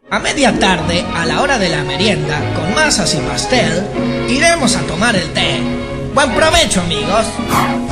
A media tarde, a la hora de la merienda, con masas y pastel, iremos a tomar el té. ¡Buen provecho, amigos!